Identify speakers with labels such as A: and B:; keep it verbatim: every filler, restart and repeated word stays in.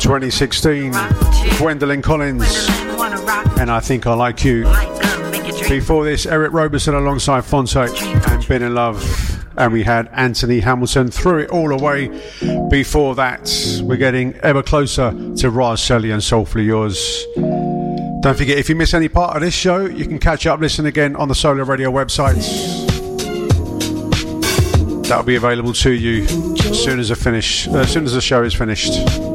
A: twenty sixteen, Gwendolyn Collins, and I Think I Like You. Before this, Eric Roberson alongside Fonte and Been in Love, and we had Anthony Hamilton, Threw It All Away. Before that, we're getting ever closer to Raz Shelley and Soulfully Yours. Don't forget, if you miss any part of this show, you can catch up, listen again on the Solar Radio website. That'll be available to you as soon as, I finish, uh, as soon as the show is finished.